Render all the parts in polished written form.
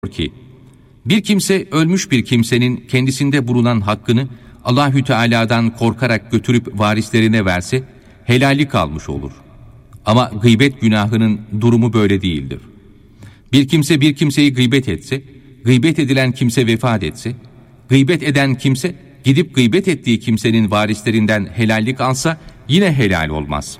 ki, bir kimse ölmüş bir kimsenin kendisinde bulunan hakkını Allahü Teala'dan korkarak götürüp varislerine verse helali kalmış olur. Ama gıybet günahının durumu böyle değildir. Bir kimse bir kimseyi gıybet etse, gıybet edilen kimse vefat etse, gıybet eden kimse gidip gıybet ettiği kimsenin varislerinden helallik alsa yine helal olmaz.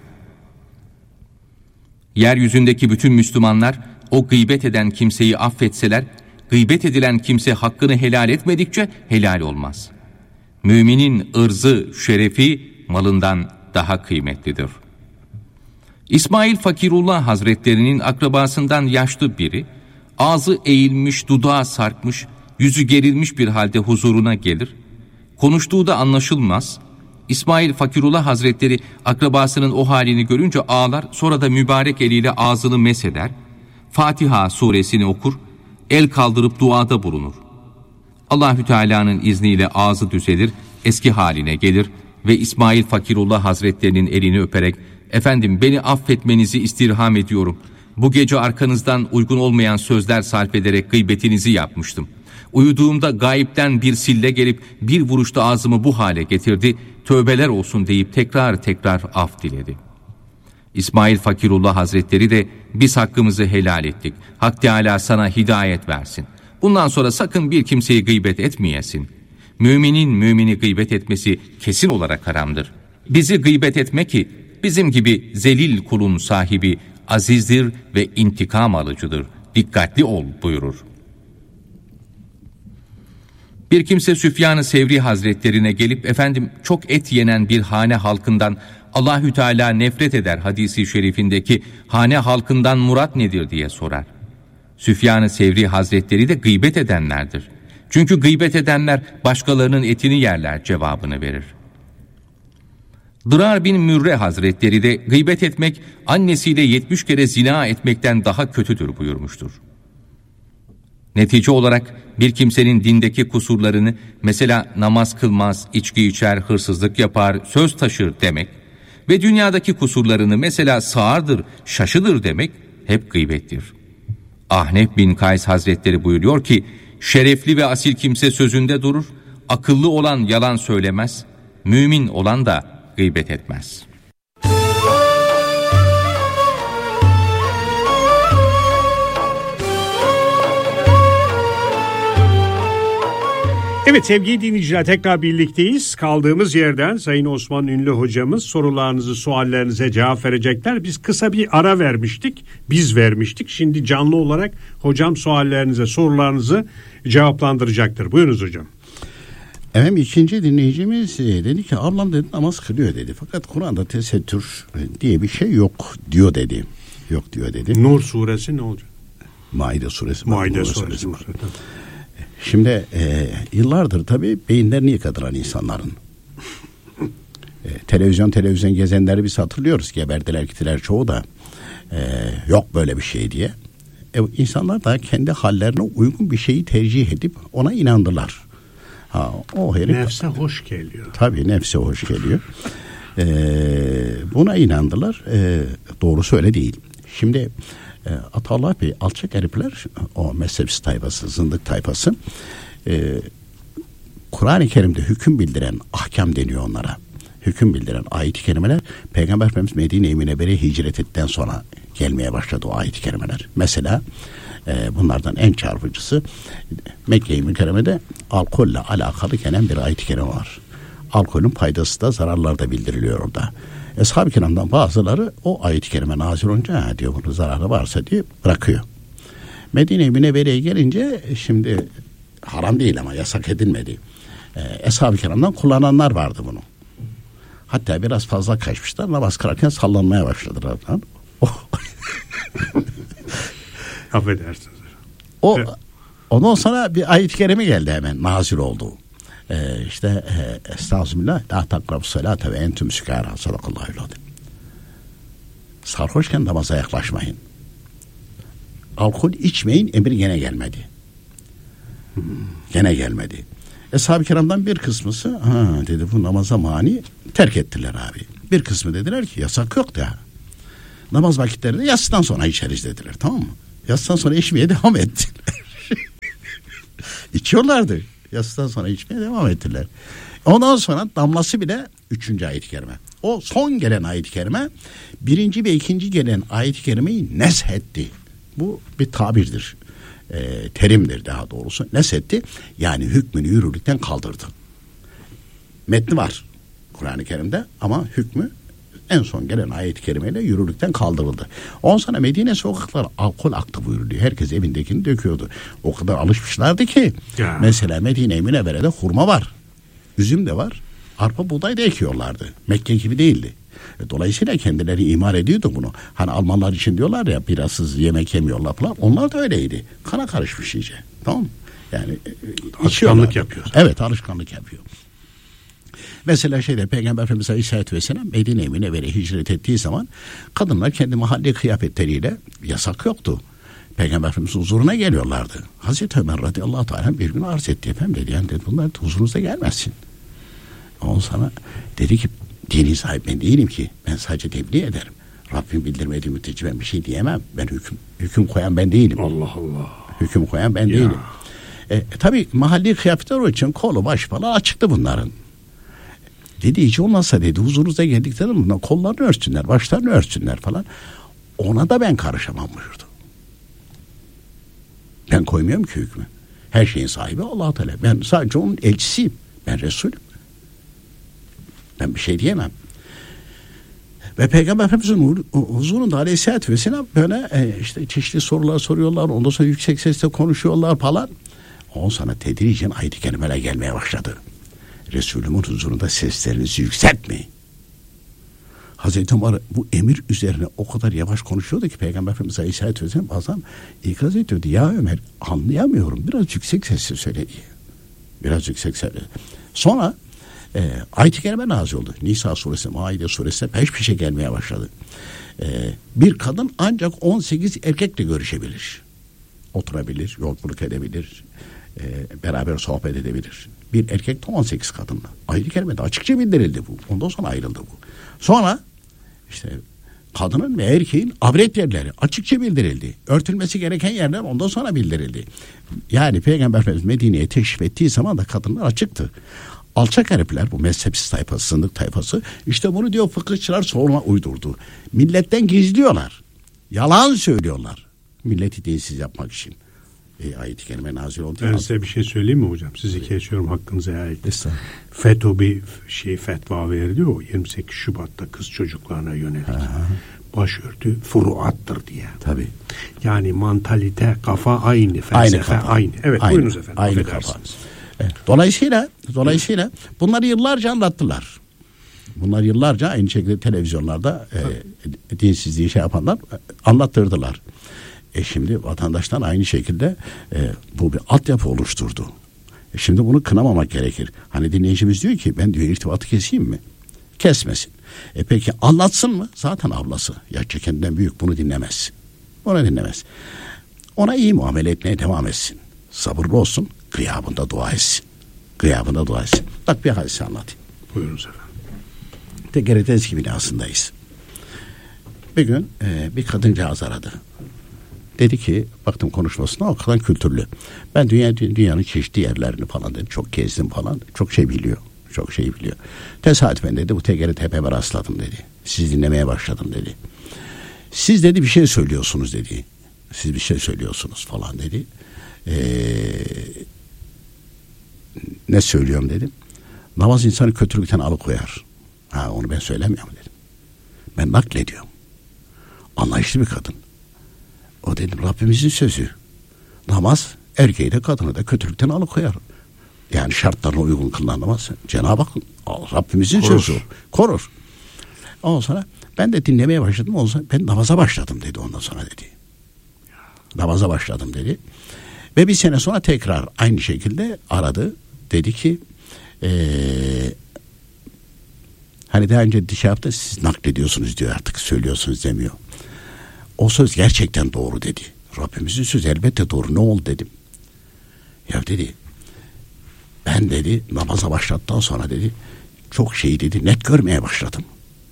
Yeryüzündeki bütün Müslümanlar o gıybet eden kimseyi affetseler, gıybet edilen kimse hakkını helal etmedikçe helal olmaz. Müminin ırzı, şerefi malından daha kıymetlidir. İsmail Fakirullah Hazretlerinin akrabasından yaşlı biri, ağzı eğilmiş, dudağı sarkmış, yüzü gerilmiş bir halde huzuruna gelir. Konuştuğu da anlaşılmaz. İsmail Fakirullah Hazretleri akrabasının o halini görünce ağlar, sonra da mübarek eliyle ağzını mesheder. Fatiha suresini okur, el kaldırıp duada bulunur. Allahü Teala'nın izniyle ağzı düzelir, eski haline gelir ve İsmail Fakirullah Hazretlerinin elini öperek, "Efendim, beni affetmenizi istirham ediyorum. Bu gece arkanızdan uygun olmayan sözler sarf ederek gıybetinizi yapmıştım. Uyuduğumda gayipten bir sille gelip bir vuruşta ağzımı bu hale getirdi. Tövbeler olsun" deyip tekrar tekrar af diledi. İsmail Fakirullah Hazretleri de "Biz hakkımızı helal ettik. Hak Teâlâ sana hidayet versin. Bundan sonra sakın bir kimseyi gıybet etmeyesin. Müminin mümini gıybet etmesi kesin olarak haramdır. Bizi gıybet etme ki bizim gibi zelil kulun sahibi azizdir ve intikam alıcıdır. Dikkatli ol" buyurur. Bir kimse Süfyan-ı Sevri Hazretlerine gelip, "Efendim, çok et yenen bir hane halkından Allahü Teala nefret eder" hadisi şerifindeki hane halkından murat nedir diye sorar. Süfyan-ı Sevri Hazretleri de gıybet edenlerdir. Çünkü gıybet edenler başkalarının etini yerler cevabını verir. Dırar bin Mürre Hazretleri de gıybet etmek annesiyle 70 kere zina etmekten daha kötüdür buyurmuştur. Netice olarak bir kimsenin dindeki kusurlarını, mesela namaz kılmaz, içki içer, hırsızlık yapar, söz taşır demek ve dünyadaki kusurlarını, mesela sağırdır, şaşıdır demek hep gıybettir. Ahnef bin Kays Hazretleri buyuruyor ki, "Şerefli ve asil kimse sözünde durur, akıllı olan yalan söylemez, mümin olan da gıybet etmez." Evet sevgili dinleyiciler, tekrar birlikteyiz. Kaldığımız yerden Sayın Osman Ünlü hocamız sorularınızı, suallerinize cevap verecekler. Biz kısa bir ara vermiştik. Şimdi canlı olarak hocam suallerinize, sorularınızı cevaplandıracaktır. Buyurunuz hocam. Evet, ikinci dinleyicimiz dedi ki, "Ablam dedi namaz kılıyor" dedi. "Fakat Kur'an'da tesettür diye bir şey yok diyor" dedi. "Yok diyor" dedi. Nur suresi ne olacak? Maide suresi. Maide suresi. Şimdi yıllardır tabii beyinlerini yıkadılar insanların. Televizyon gezenleri biz hatırlıyoruz. Geberdiler gittiler çoğu da. Yok böyle bir şey diye. İnsanlar da kendi hallerine uygun bir şeyi tercih edip ona inandılar. O herif, nefse hoş geliyor. Tabii nefse hoş geliyor. Buna inandılar. Doğrusu öyle değil. Şimdi Ataullah Bey, alçak herifler, o mezhepsi tayfası, zındık tayfası, Kur'an-ı Kerim'de hüküm bildiren ahkam deniyor onlara. Hüküm bildiren ayet-i kerimeler Peygamber Efendimiz Medine-i Münevvere'ye hicret ettikten sonra gelmeye başladı o ayet-i kerimeler. Mesela bunlardan en çarpıcısı Mekke-i Mükerreme'de alkolle alakalı gelen bir ayet-i kerime var. Alkolün faydası da zararları da bildiriliyor orada. Ashab-ı kiramdan bazıları o ayet-i kerime nazil olunca diyor bunun zararı varsa diye bırakıyor. Medine-i Münevvere'ye gelince şimdi haram değil ama yasak edilmedi. Ashab-ı kiramdan kullananlar vardı bunu. Hatta biraz fazla kaçmışlar, namaz kılarken sallanmaya başladılar. Affedersiniz. Ondan sonra bir ayet-i kerime geldi, hemen nazil oldu. Estağfirullah, la takrabu salate ve entüm sükara, sadakallahu aleyhi. Sarhoşken namaza yaklaşmayın. Alkol içmeyin, emir gene gelmedi. Gene gelmedi. Ashab-ı kiramdan bir kısmısı dedi bu namaza mani, terk ettiler abi. Bir kısmı dediler ki yasak yok da. Namaz vakitlerinde yatsıdan sonra içeriz dediler, tamam mı? Yatsıdan sonra içmeye devam ettiler. İçiyorlardı. Yasından sonra içmeye devam ettiler. Ondan sonra damlası bile 3. ayet-i kerime. O son gelen ayet-i kerime 1. ve 2. gelen ayet-i kerimeyi neshetti. Bu bir tabirdir. Terimdir daha doğrusu. Neshetti. Yani hükmünü yürürlükten kaldırdı. Metni var Kur'an-ı Kerim'de ama hükmü en son gelen ayet-i kerimeyle yürürlükten kaldırıldı. Ondan sonra Medine sokakları alkol aktı buyuruluyor. Herkes evindekini döküyordu. O kadar alışmışlardı ki. Ya. Mesela Medine-i Münevvere'de hurma var. Üzüm de var. Arpa buğday da ekiyorlardı. Mekke gibi değildi. Dolayısıyla kendileri imal ediyordu bunu. Hani Almanlar için diyorlar ya birazsız yemek yemiyorlar falan. Onlar da öyleydi. Kana karışmış iyice. Tamam mı? Yani alışkanlık yapıyor. Evet, alışkanlık yapıyor. Mesela Peygamber Efendimiz Aleyhisselatü Vesselam Medine-i Münevvere'ye hicret ettiği zaman kadınlar kendi mahalli kıyafetleriyle, yasak yoktu, Peygamber Efendimiz'in huzuruna geliyorlardı. Hazreti Ömer radıyallahu teala bir gün arz etti. Efendim dedi, yani dedi, bunlar huzurunuzda gelmezsin. Ondan sonra dedi ki dini sahibi ben değilim ki. Ben sadece tebliğ ederim. Rabbim bildirmediği müddetçe ben bir şey diyemem. Ben hüküm koyan ben değilim. Allah Allah. Hüküm koyan ben değilim. Tabii mahalli kıyafetler o için kolu baş falan açıktı bunların. Dedi hiç olmazsa dedi huzurunuza geldiklerinde bundan kollarını örtsünler, başlarını örtsünler falan. Ona da ben karışamam buyurdu. Ben koymuyorum ki hükmü. Her şeyin sahibi Allah-u Teala. Ben sadece onun elçisiyim. Ben Resulüm. Ben bir şey diyemem. Ve Peygamber Efendimiz'in huzurunda Aleyhisselatü Vesselam böyle çeşitli sorular soruyorlar. Ondan sonra yüksek sesle konuşuyorlar falan. Ondan sonra tedricen ayet-i kerimeler gelmeye başladı. Resulümün huzurunda seslerinizi yükseltmeyin. Hazreti Ömer bu emir üzerine o kadar yavaş konuşuyordu ki Peygamber Efendimiz Aleyhisselatü Vesselam bazen ikaz ediyordu. Ya Ömer anlayamıyorum, biraz yüksek sesle söyle diye. Biraz yüksek sesle. Sonra ayet-i kerime nazil oldu. Nisa suresi, Maide suresi peş peşe gelmeye başladı. Bir kadın ancak 18 erkekle görüşebilir. Oturabilir, yolculuk edebilir, beraber sohbet edebilir. Bir erkek de 18 kadınla. Ayet-i kerimede açıkça bildirildi bu. Ondan sonra ayrıldı bu. Sonra kadının ve erkeğin avret yerleri açıkça bildirildi. Örtülmesi gereken yerler ondan sonra bildirildi. Yani Peygamber Efendimiz Medine'ye teşrif ettiği zaman da kadınlar açıktı. Alçak herifler, bu mezhepsiz tayfası, sındık tayfası, işte bunu diyor fıkıhçılar sonra uydurdu. Milletten gizliyorlar. Yalan söylüyorlar. Milleti dinsiz yapmak için. Ayet-i kerime nazil oldu. Ben size bir şey söyleyeyim mi hocam? Sizi kesiyorum, hakkınıza ait. FETÖ bir fetva verdi o 28 Şubat'ta kız çocuklarına yönelik. Başörtü furuattır diye. Tabii. Yani mantalite, kafa aynı, felsefe aynı. Evet, aynı, buyurunuz efendim. Aynı kafa. Evet. Dolayısıyla bunları yıllarca anlattılar. Bunlar yıllarca aynı şekilde televizyonlarda dinsizliği yapanlar anlattırdılar. Şimdi vatandaşlar aynı şekilde bu bir altyapı oluşturdu. Şimdi bunu kınamamak gerekir. Hani dinleyicimiz diyor ki ben diyor irtibatı keseyim mi? Kesmesin. Peki anlatsın mı? Zaten ablası. Yaşça kendinden büyük, bunu dinlemez. Onu dinlemez. Ona iyi muamele etmeye devam etsin. Sabırlı olsun. Gıyabında dua etsin. Gıyabında dua etsin. Bak bir hadisi anlatayım. Buyurunuz efendim. Tekrar eski binasındayız. Bir gün bir kadıncağız aradı. Dedi ki baktım konuşmasına o kadar kültürlü. Ben dünyanın çeşitli yerlerini falan dedim. Çok gezdim falan. Çok şey biliyor. Tesadüfen dedi bu TGRT'ye rastladım dedi. Siz dinlemeye başladım dedi. Siz dedi bir şey söylüyorsunuz dedi. Siz bir şey söylüyorsunuz falan dedi. Ne söylüyorum dedim. Namaz insanı kötülükten alıkoyar. Onu ben söylemiyorum dedim. Ben naklediyorum. Anlayışlı bir kadın. O dedim Rabbimizin sözü. Namaz erkeği de kadını da kötülükten alıkoyar. Yani şartlarına uygun kılınan namaz Cenab-ı Hak Rabbimizin sözü korur. Ondan sonra ben de dinlemeye başladım. Ondan sonra ben namaza başladım dedi ondan sonra dedi. Namaza başladım dedi. Ve bir sene sonra tekrar aynı şekilde aradı. Dedi ki hani daha önce yaptı siz naklediyorsunuz diyor artık söylüyorsunuz demiyor. O söz gerçekten doğru dedi. Rabbimizin sözü elbette doğru. Ne oldu dedim. Ya dedi ben dedi namaza başladıktan sonra dedi çok şey dedi net görmeye başladım.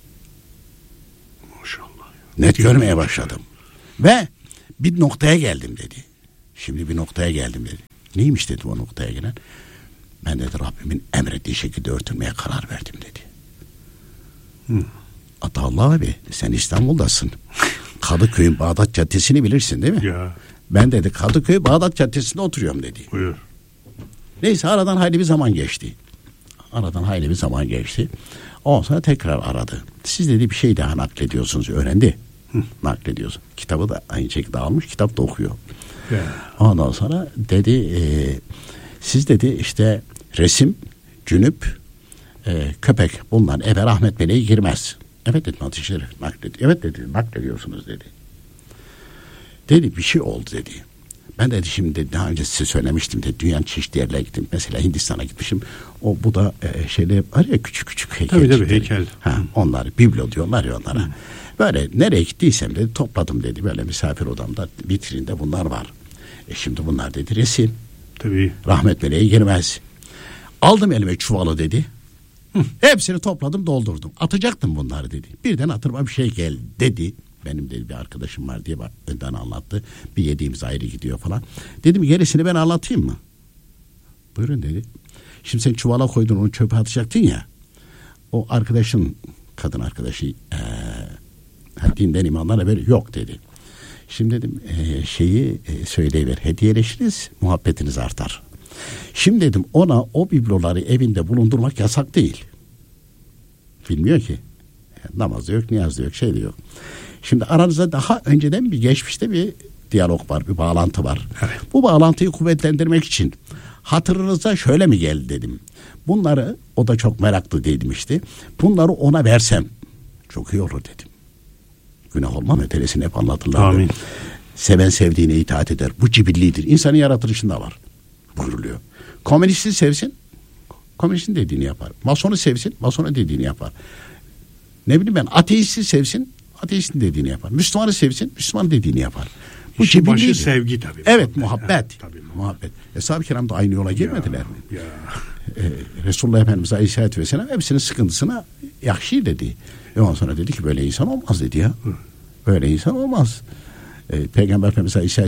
Maşallah. Net görmeye başladım. Ve bir noktaya geldim dedi. Şimdi bir noktaya geldim dedi. Neymiş dedi o noktaya gelen. Ben dedi Rabbimin emrettiği şekilde örtünmeye karar verdim dedi. Atallah abi sen İstanbul'dasın. Kadıköy'ün Bağdat Caddesi'ni bilirsin değil mi? Ya. Ben dedi Kadıköy Bağdat Caddesi'nde oturuyorum dedi. Buyur. Neyse aradan hayli bir zaman geçti. Ondan sonra tekrar aradı. Siz dedi bir şey daha naklediyorsunuz. Öğrendi. Naklediyorsun. Kitabı da aynı şekilde almış. Kitap da okuyor. Ya. Ondan sonra dedi siz dedi işte resim, cünüp, köpek bunlar eve rahmet meleği girmez. Evet dedim Ateş Şerif evet dedi naklediyorsunuz dedi. Dedi bir şey oldu dedi. Ben dedi şimdi daha önce size söylemiştim dedi. Dünyanın çeşitli yerlere gittim. Mesela Hindistan'a gitmişim. Bu da şeyler var ya küçük heykel. Tabii heykel. Onlar biblo diyorlar ya onlara. Böyle nereye gittiysem dedi topladım dedi. Böyle misafir odamda vitrinde bunlar var. Şimdi bunlar dedi resim. Tabii. Rahmet meleği girmez. Aldım elime çuvalı dedi. Hepsini topladım doldurdum. Atacaktım bunları dedi. Birden hatırıma bir şey geldi dedi. Benim dedi bir arkadaşım var diye önden anlattı. Bir yediğimiz ayrı gidiyor falan. Dedim gerisini ben anlatayım mı? Buyurun dedi. Şimdi sen çuvala koydun onu çöpe atacaktın ya. O arkadaşın kadın arkadaşı dinden imanlarla böyle yok dedi. Şimdi dedim söyleyiver hediyeleşiriz muhabbetiniz artar. Şimdi dedim ona o bibloları evinde bulundurmak yasak değil. Bilmiyor ki. Namaz da yok, niyaz da yok, şey de yok. Şimdi aranızda daha önceden bir geçmişte bir diyalog var, bir bağlantı var. Evet. Bu bağlantıyı kuvvetlendirmek için hatırınıza şöyle mi geldi dedim. Bunları o da çok meraklı demişti. Bunları ona versem çok iyi olur dedim. Günah olma meselesini hep anlatırlar. Amin. Seven sevdiğine itaat eder. Bu cibillidir. İnsanın yaratılışında var. Buyuruluyor. Komünisti sevsin, komünistin dediğini yapar. Masonu sevsin, masonun dediğini yapar. Ne bileyim ben ateisti sevsin, ateistin dediğini yapar. Müslümanı sevsin, Müslüman dediğini yapar. Bu İşin başı cibillidir. sevgi tabii. Evet muhabbet. Evet, tabii. Muhabbet. Eshab-ı kiram da aynı yola girmediler mi? Ya. Resulullah Efendimiz Aleyhisselatü Vesselam hepsinin sıkıntısına yakşı dedi. Ondan sonra dedi ki böyle insan olmaz dedi ya. Böyle insan olmaz. Peygamber Efendimiz Aleyhisselatü